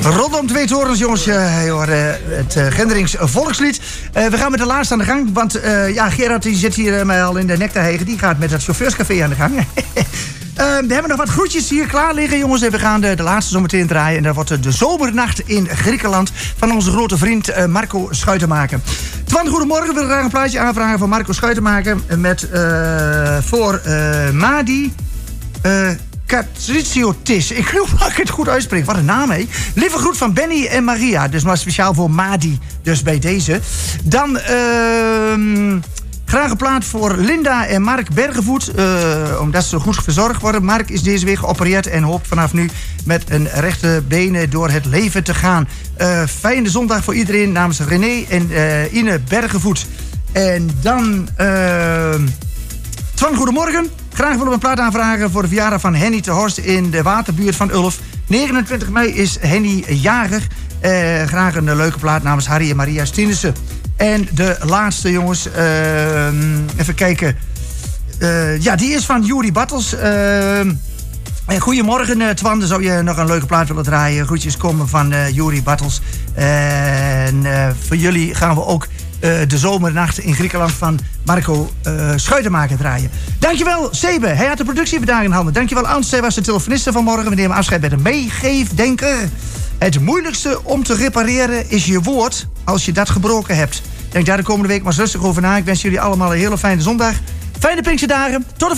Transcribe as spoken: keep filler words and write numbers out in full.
Rondom twee torens, jongens. Uh, joh, uh, het uh, Gendrings volkslied. Uh, we gaan met de laatste aan de gang. Want uh, ja, Gerard die zit hier uh, mij al in de nek te hegen. Die gaat met het chauffeurscafé aan de gang. uh, we hebben nog wat groetjes hier klaar liggen, jongens. En we gaan de, de laatste zo meteen draaien. En dat wordt de zomernacht in Griekenland van onze grote vriend uh, Marco Schuitenmaker. Twan, goedemorgen. Ik wil graag een plaatje aanvragen van Marco Schuitenmaker. Met uh, voor uh, Madi... Uh, Katritiotis. Ik hoop dat ik het goed uitspreek. Wat een naam, hé. Lieve groet van Benny en Maria. Dus maar speciaal voor Madi. Dus bij deze. Dan uh, graag een plaat voor Linda en Mark Bergevoet. Uh, omdat ze goed verzorgd worden. Mark is deze week geopereerd en hoopt vanaf nu met een rechte benen door het leven te gaan. Uh, fijne zondag voor iedereen namens René en uh, Ine Bergevoet. En dan... Uh, Twan, goedemorgen. Graag willen we een plaat aanvragen voor de verjaardag van Henny te Horst in de waterbuurt van Ulf. negenentwintig mei is Henny jager. Uh, graag een leuke plaat namens Harry en Maria Stienissen. En de laatste, jongens. Uh, even kijken. Uh, ja, die is van Juri Battels. Uh, en goedemorgen, uh, Twan. Dan zou je nog een leuke plaat willen draaien. Groetjes komen van uh, Juri Battels. Uh, en uh, voor jullie gaan we ook... Uh, de zomernacht in Griekenland van Marco uh, Schuitenmaker draaien. Dankjewel, Sebe. Hij had de productie vandaag in handen. Dankjewel, Ans. Zij was de telefoniste van morgen. We nemen afscheid met een meegeefdenker. Het moeilijkste om te repareren is je woord als je dat gebroken hebt. Denk daar de komende week maar eens rustig over na. Ik wens jullie allemaal een hele fijne zondag. Fijne Pinksterdagen. Tot de